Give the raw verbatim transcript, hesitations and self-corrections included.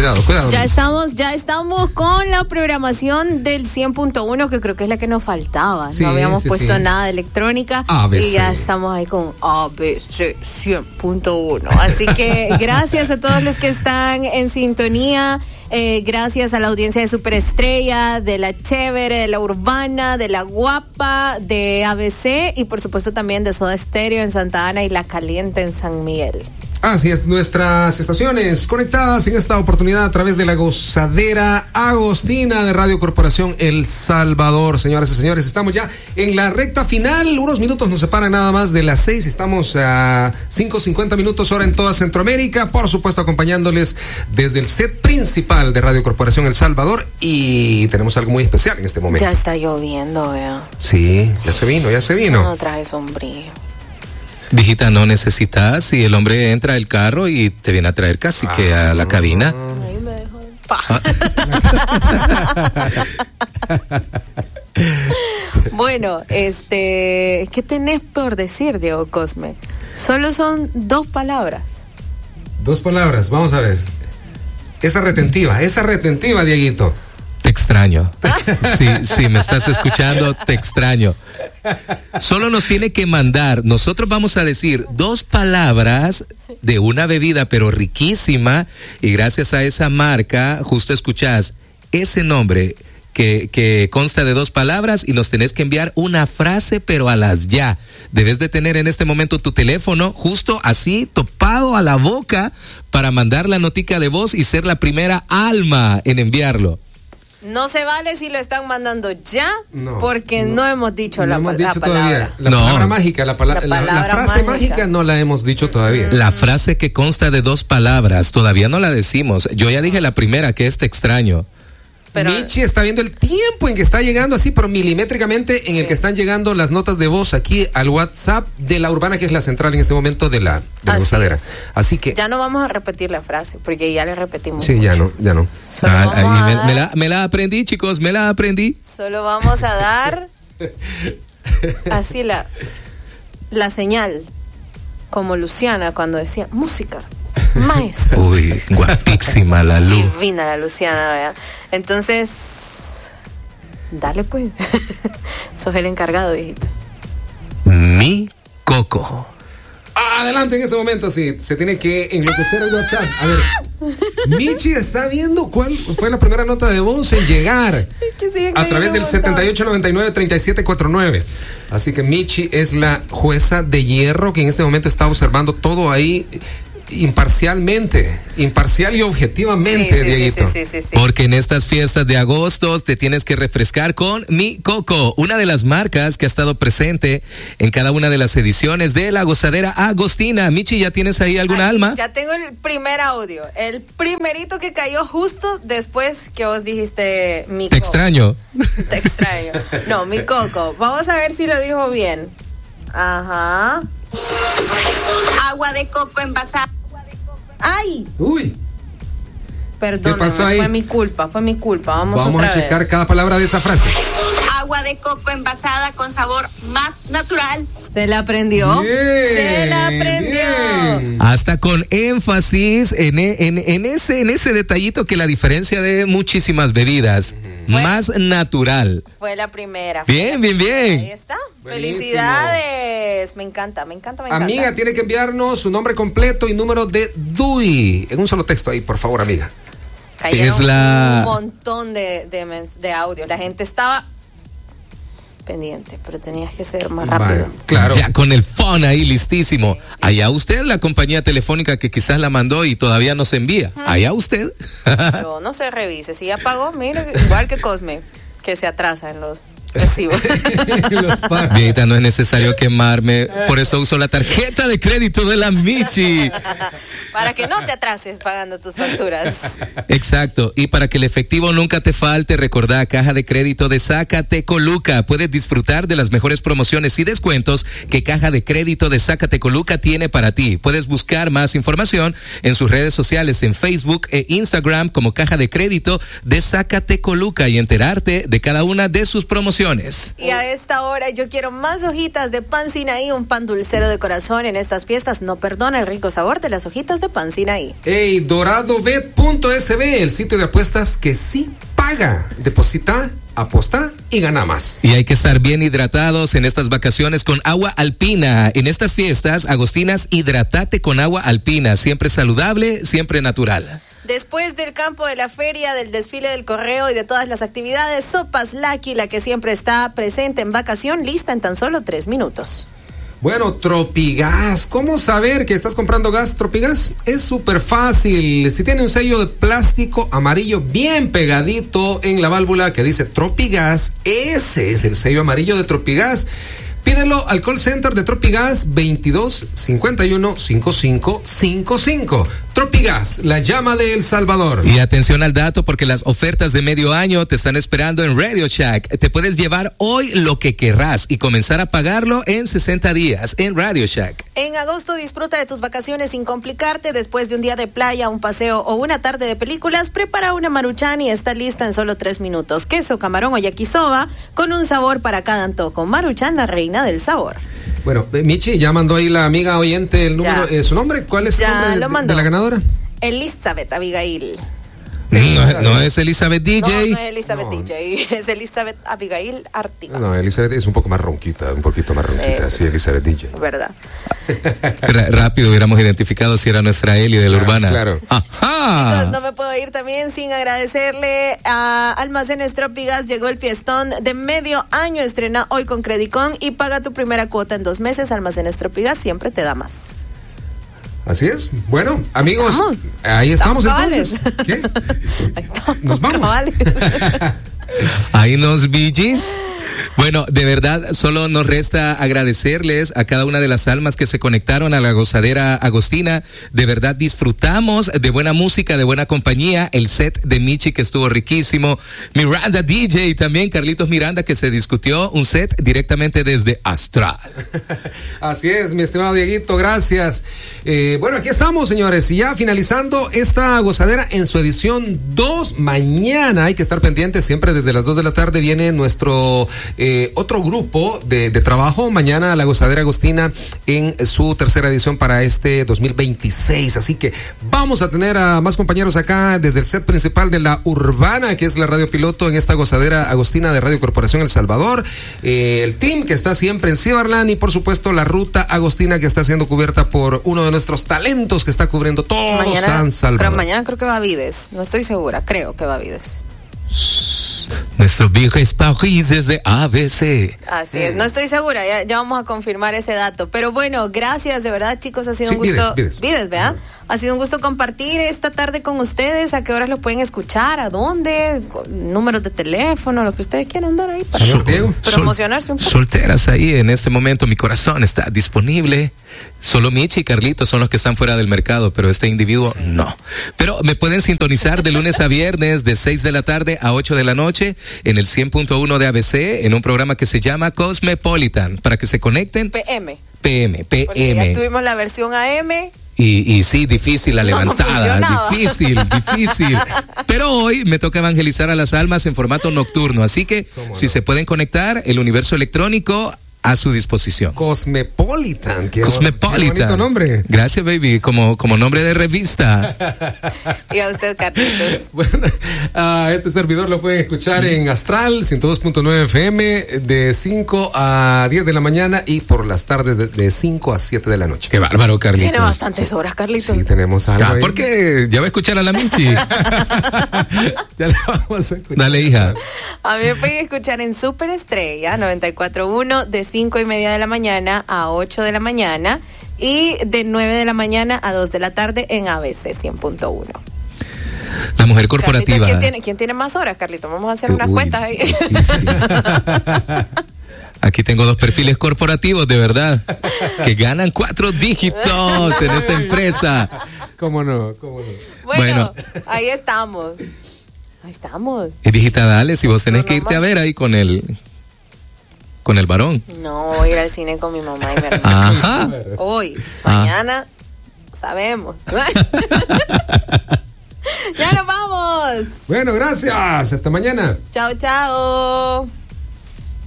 cuidado, cuidado. Ya estamos, ya estamos con la programación del cien punto uno, que creo que es la que nos faltaba. Sí, no habíamos sí, puesto sí. nada de electrónica. A B C. Y ya estamos ahí con A B C cien punto uno. Así que gracias a todos los que están en sintonía. Eh, gracias a la audiencia de Superestrella, de La Chévere, de La Urbana, de La Guapa, de A B C y por supuesto también de Soda Stereo en Santa Ana y La Caliente en San Miguel. Así es, nuestras estaciones conectadas en esta oportunidad a través de la Gozadera Agostina de Radio Corporación El Salvador. Señoras y señores, estamos ya en la recta final. Unos minutos nos separan nada más de las seis. Estamos a cinco cincuenta minutos hora en toda Centroamérica. Por supuesto, acompañándoles desde el set principal de Radio Corporación El Salvador. Y tenemos algo muy especial en este momento. Ya está lloviendo, vea. Sí, ya se vino, ya se vino. Yo no traje sombrío. Viejita, no necesitas, si el hombre entra al carro y te viene a traer casi ah, que a la cabina. Ahí me dejó en paz. Ah. Bueno, este, ¿qué tenés por decir, Diego Cosme? Solo son dos palabras. Dos palabras, vamos a ver. Esa retentiva, esa retentiva, Dieguito. Te extraño. Sí, sí, me estás escuchando, te extraño. Solo nos tiene que mandar, nosotros vamos a decir dos palabras de una bebida pero riquísima y gracias a esa marca justo escuchás ese nombre que, que consta de dos palabras y nos tenés que enviar una frase pero a las ya. Debes de tener en este momento tu teléfono justo así topado a la boca para mandar la notica de voz y ser la primera alma en enviarlo. No se vale si lo están mandando ya, no, porque no, no hemos dicho no la, hemos dicho la palabra. La no. palabra mágica, la, pala- la, la, la frase mágica. mágica no la hemos dicho todavía. La frase que consta de dos palabras, todavía no la decimos. Yo ya dije la primera, que es te extraño. Pero Michi está viendo el tiempo en que está llegando así, pero milimétricamente en sí. el que están llegando las notas de voz aquí al WhatsApp de La Urbana, que es la central en este momento de la, de la Gozadera. Así que ya no vamos a repetir la frase, porque ya le repetimos. Sí, mucho. ya no, ya no. Ah, ahí me, me, la, me la aprendí, chicos, me la aprendí. Solo vamos a dar así la, la señal, como Luciana cuando decía música. Maestra. Uy, guapísima la luz. Divina la Luciana, ¿verdad? Entonces, dale pues. Sos el encargado, viejito. Mi coco. Adelante en ese momento, sí. Se tiene que enloquecer el WhatsApp. A ver, Michi está viendo cuál fue la primera nota de voz en llegar a través del setenta y ocho noventa y nueve treinta y siete cuarenta y nueve. Así que Michi es la jueza de hierro que en este momento está observando todo ahí imparcialmente, imparcial y objetivamente, sí, sí, Dieguito. Sí, sí, sí, sí, sí. Porque en estas fiestas de agosto te tienes que refrescar con Mi Coco, una de las marcas que ha estado presente en cada una de las ediciones de la Gozadera Agostina. Michi, ¿ya tienes ahí alguna Aquí, alma? Ya tengo el primer audio, el primerito que cayó justo después que vos dijiste Mi Coco. Te extraño. Te extraño. No, Mi Coco. Vamos a ver si lo dijo bien. Ajá. Agua de coco envasada. ¡Ay! Uy. Perdóname, fue mi culpa, fue mi culpa. Vamos, Vamos otra a checar vez. cada palabra de esa frase. Agua de coco envasada con sabor más natural. Se la aprendió. Bien, Se la aprendió. Bien. Hasta con énfasis en, en, en, ese, en ese detallito que la diferencia de muchísimas bebidas. Fue, más natural. Fue la primera. Bien, bien, bien. Ahí está. Buenísimo. Felicidades. Me encanta, me encanta, me encanta. Amiga, tiene que enviarnos su nombre completo y número de D U I. En un solo texto ahí, por favor, amiga. Cayeron es la... un montón de, de, de audio. La gente estaba pendiente, pero tenías que ser más rápido. Vale, claro. Ya con el phone ahí listísimo. Sí, allá usted, la compañía telefónica que quizás la mandó y todavía no se envía. Hmm. Allá usted. Yo no se revise. Si ya pagó, mire, igual que Cosme, que se atrasa en los recibos. Viejita, no es necesario quemarme. Por eso uso la tarjeta de crédito de la Michi. Para que no te atrases pagando tus facturas. Exacto. Y para que el efectivo nunca te falte, recordá Caja de Crédito de Zacatecoluca. Puedes disfrutar de las mejores promociones y descuentos que Caja de Crédito de Zacatecoluca tiene para ti. Puedes buscar más información en sus redes sociales en Facebook e Instagram como Caja de Crédito de Zacatecoluca y enterarte de cada una de sus promociones. promociones. Y a esta hora yo quiero más hojitas de pan Sinaí, un pan dulcero de corazón en estas fiestas. No perdona el rico sabor de las hojitas de pan Sinaí. Hey, doradobet punto s b, el sitio de apuestas que sí paga. Deposita, aposta y gana más. Y hay que estar bien hidratados en estas vacaciones con agua alpina. En estas fiestas agostinas, hidratate con agua alpina, siempre saludable, siempre natural. Después del campo de la feria, del desfile del correo y de todas las actividades, Sopas Lucky, la que siempre está presente en vacación, lista en tan solo tres minutos. Bueno, Tropigas, ¿cómo saber que estás comprando gas Tropigas? Es súper fácil. Si tiene un sello de plástico amarillo bien pegadito en la válvula que dice Tropigas, ese es el sello amarillo de Tropigas. Pídelo al call center de Tropigas veintidós cincuenta y uno cincuenta y cinco cincuenta y cinco. Tropigas, la llama de El Salvador. Y atención al dato porque las ofertas de medio año te están esperando en Radio Shack. Te puedes llevar hoy lo que querrás y comenzar a pagarlo en sesenta días en Radio Shack. En agosto disfruta de tus vacaciones sin complicarte. Después de un día de playa, un paseo o una tarde de películas, prepara una Maruchan y está lista en solo tres minutos. Queso, camarón o yakisoba con un sabor para cada antojo. Maruchan, la reina del sabor. Bueno, Michi, ya mandó ahí la amiga oyente el número, eh, su nombre. ¿Cuál es ya el nombre de, de la ganadora? Elizabeth Abigail. No, no es Elizabeth D J. No, no es Elizabeth no. D J, es Elizabeth Abigail Artiga. No, Elizabeth es un poco más ronquita, un poquito más ronquita, sí, sí, sí Elizabeth D J. Verdad. R- rápido hubiéramos identificado si era nuestra Eli de la ah, Urbana. Claro. Ajá. Chicos, no me puedo ir también sin agradecerle a Almacenes Tropigas. Llegó el fiestón de medio año, estrena hoy con Credicon y paga tu primera cuota en dos meses. Almacenes Tropigas siempre te da más. Así es. Bueno, amigos, ¿Estamos? ahí estamos, ¿Estamos entonces. ¿Qué? Ahí estamos. Nos vamos. Ahí nos villis. Bueno, de verdad, solo nos resta agradecerles a cada una de las almas que se conectaron a la gozadera agostina. De verdad disfrutamos de buena música, de buena compañía. El set de Michi que estuvo riquísimo. Miranda D J también, Carlitos Miranda, que se discutió un set directamente desde Astral. Así es, mi estimado Dieguito, gracias. Eh, bueno, aquí estamos, señores, y ya finalizando esta gozadera en su edición dos. Mañana hay que estar pendientes, siempre desde las dos de la tarde viene nuestro... Eh, otro grupo de, de trabajo mañana la Gozadera Agostina en su tercera edición para este dos mil veintiséis, así que vamos a tener a más compañeros acá desde el set principal de la Urbana, que es la radio piloto en esta Gozadera Agostina de Radio Corporación El Salvador, eh, el team que está siempre en Cibarland y por supuesto la ruta agostina que está siendo cubierta por uno de nuestros talentos que está cubriendo todo mañana, San Salvador. Creo, mañana creo que va a Vides, no estoy segura, creo que va a Vides. Nuestro viejo es París desde A B C. Así es, no estoy segura, ya, ya vamos a confirmar ese dato. Pero bueno, gracias, de verdad, chicos, ha sido sí, un gusto. Vides, Vides, ¿verdad? Ha sido un gusto compartir esta tarde con ustedes. ¿A qué horas lo pueden escuchar? ¿A dónde? Números de teléfono, lo que ustedes quieran dar ahí para Sol, promocionarse un poco. Solteras ahí en este momento, mi corazón está disponible. Solo Michi y Carlitos son los que están fuera del mercado, pero este individuo sí. no. Pero me pueden sintonizar de lunes a viernes de seis de la tarde a ocho de la noche en el cien punto uno de A B C en un programa que se llama Cosmopolitan para que se conecten. P M. P M, P M. Porque ya tuvimos la versión A M. Y, y sí, difícil la no, levantada, no difícil, difícil. Pero hoy me toca evangelizar a las almas en formato nocturno, así que si no? se pueden conectar, el universo electrónico a su disposición. Cosmopolitan. Qué Cosmopolitan. Qué bonito nombre. Gracias, baby. Como, como nombre de revista. Y a usted, Carlitos. Bueno, uh, este servidor lo pueden escuchar en Astral ciento dos punto nueve F M de cinco a diez de la mañana y por las tardes de, de cinco a siete de la noche. Qué bárbaro, Carlitos. Tiene bastantes horas, Carlitos. Sí, tenemos algo. Ah, ¿por qué? Ya va a escuchar a la Michi. Ya la vamos a escuchar. Dale, hija. A mí me pueden escuchar en Super Estrella noventa y cuatro punto uno de cinco y media de la mañana a ocho de la mañana y de nueve de la mañana a dos de la tarde en A B C cien punto uno. La mujer corporativa. Carlitos, ¿quién tiene, ¿quién tiene más horas, Carlitos? Vamos a hacer unas Uy, cuentas ahí. Sí, sí. Aquí tengo dos perfiles corporativos, de verdad, que ganan cuatro dígitos en esta empresa. ¿Cómo no? ¿Cómo no? Bueno, bueno. ahí estamos. Ahí estamos. Y viejita, dale, si vos tenés no, que irte no a ver ahí con el... con el varón. No, voy a ir al cine con mi mamá y mi hermano. Ajá. Hoy, mañana, ah. sabemos. ¡Ya nos vamos! Bueno, gracias. Hasta mañana. Chao, chao.